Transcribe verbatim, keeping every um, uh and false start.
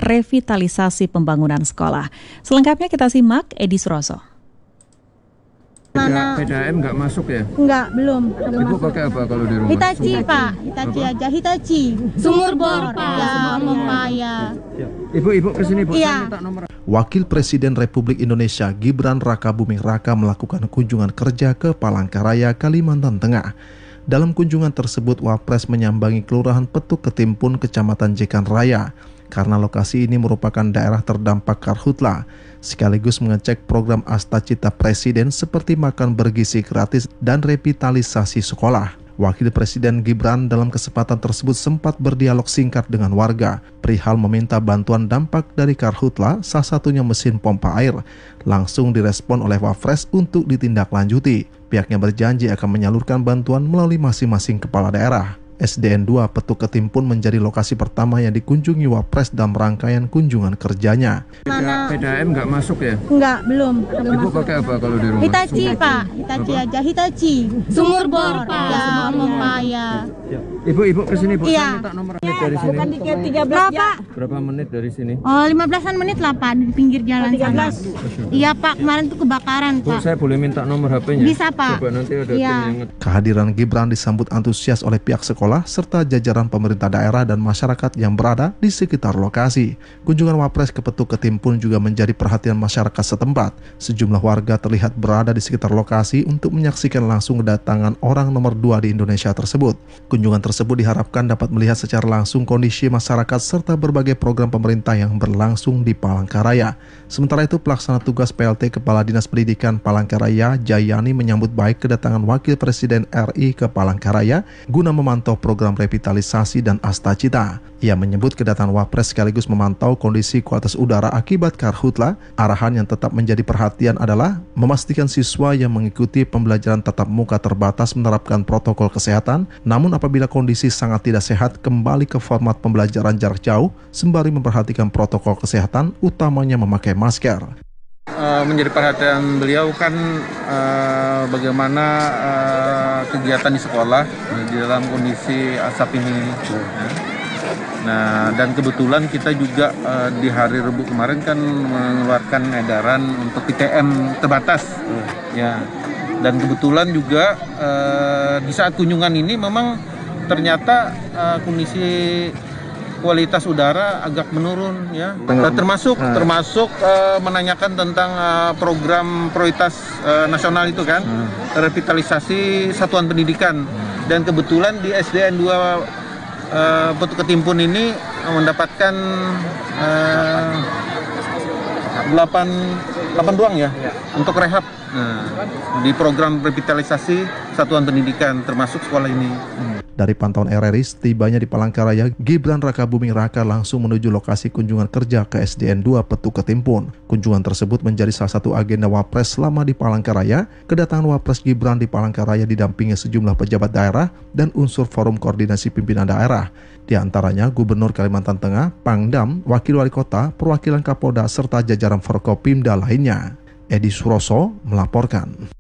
revitalisasi pembangunan sekolah. Selengkapnya kita simak Edi Suroso. P D A M nggak masuk ya? Enggak, belum. belum Ibu masuk. pakai apa kalau di rumah? Hitachi, Pak. Hitachi Apa? aja. Hitachi. Sumur bor, Pak. Ya, Mempaya. Ibu-ibu kesini, Bu. Iya. Saya minta nomor. Wakil Presiden Republik Indonesia Gibran Rakabuming Raka melakukan kunjungan kerja ke Palangkaraya, Kalimantan Tengah. Dalam kunjungan tersebut, Wapres menyambangi Kelurahan Petuk Ketimpun, Kecamatan Jekan Raya, karena lokasi ini merupakan daerah terdampak karhutla, sekaligus mengecek program Astacita Presiden seperti makan bergizi gratis dan revitalisasi sekolah. Wakil Presiden Gibran dalam kesempatan tersebut sempat berdialog singkat dengan warga perihal meminta bantuan dampak dari karhutla, salah satunya mesin pompa air. Langsung direspon oleh Wapres untuk ditindaklanjuti. Pihaknya berjanji akan menyalurkan bantuan melalui masing-masing kepala daerah. S D N dua Petuk Ketimpun menjadi lokasi pertama yang dikunjungi Wapres dalam rangkaian kunjungan kerjanya. Mana? P D A M nggak masuk ya? Enggak, belum. belum Ibu masuk. pakai apa kalau di rumah? Hitachi, Pak. Hitachi Apa? aja. Hitachi. Sumur bor, Pak. Ya, Mempaya. Ibu-ibu kesini, Bu. Iya. Saya minta nomor menit dari sini. tiga belas, Pak. Berapa menit dari sini? Oh, lima belasan menit lah, Pak, di pinggir jalan sana. Iya, Pak. Kemarin tuh kebakaran, Bu, Pak. saya boleh minta nomor H P-nya? Bisa, Pak. Coba nanti ada Iya. tim yang... Kehadiran Gibran disambut antusias oleh pihak sekolah serta jajaran pemerintah daerah dan masyarakat yang berada di sekitar lokasi. Kunjungan Wapres ke Petuk Ketimpun juga menjadi perhatian masyarakat setempat. Sejumlah warga terlihat berada di sekitar lokasi untuk menyaksikan langsung kedatangan orang nomor dua di Indonesia tersebut. Kunjungan tersebut diharapkan dapat melihat secara langsung kondisi masyarakat serta berbagai program pemerintah yang berlangsung di Palangkaraya. Sementara itu, pelaksana tugas P L T Kepala Dinas Pendidikan Palangkaraya, Jayani, menyambut baik kedatangan Wakil Presiden R I ke Palangkaraya guna memantau program revitalisasi dan Astacita. Ia menyebut kedatangan Wapres sekaligus memantau kondisi kualitas udara akibat karhutla. Arahan yang tetap menjadi perhatian adalah memastikan siswa yang mengikuti pembelajaran tatap muka terbatas menerapkan protokol kesehatan, namun apabila kondisi sangat tidak sehat kembali ke format pembelajaran jarak jauh sembari memperhatikan protokol kesehatan, utamanya memakai masker. Uh, menjadi perhatian beliau kan uh, bagaimana uh, kegiatan di sekolah di dalam kondisi asap ini. Ya. Nah, dan kebetulan kita juga uh, di hari Rabu kemarin kan mengeluarkan edaran untuk P T M terbatas. Ya. Dan kebetulan juga uh, di saat kunjungan ini memang ternyata uh, kondisi kualitas udara agak menurun ya, uh, termasuk hmm. termasuk uh, menanyakan tentang uh, program prioritas uh, nasional itu kan, hmm. revitalisasi satuan pendidikan, hmm. dan kebetulan di S D N dua uh, Petuk Ketimpun ini mendapatkan uh, delapan doang ya, ya untuk rehab. Nah, di program revitalisasi satuan pendidikan termasuk sekolah ini. Hmm. Dari pantauan R R I, setibanya di Palangkaraya, Gibran Rakabuming Raka langsung menuju lokasi kunjungan kerja ke S D N dua Petuk Ketimpun. Kunjungan tersebut menjadi salah satu agenda Wapres selama di Palangkaraya. Kedatangan Wapres Gibran di Palangkaraya didampingi sejumlah pejabat daerah dan unsur forum koordinasi pimpinan daerah. Di antaranya Gubernur Kalimantan Tengah, Pangdam, Wakil Wali Kota, perwakilan Kapolda, serta jajaran Forkopimda lainnya. Edi Suroso melaporkan.